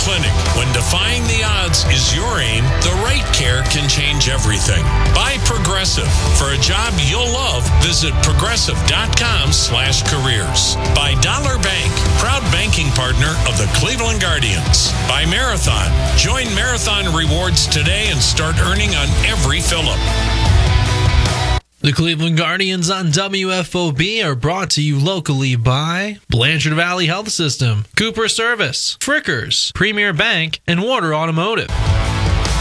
Clinic. When defying the odds is your aim, the right care can change everything. Buy Progressive. For a job you'll love, visit progressive.com/careers. By Dollar Bank, proud banking partner of the Cleveland Guardians. By Marathon. Join Marathon Rewards today and start earning on every fill-up. The Cleveland Guardians on WFOB are brought to you locally by Blanchard Valley Health System, Cooper Service, Frickers, Premier Bank, and Water Automotive.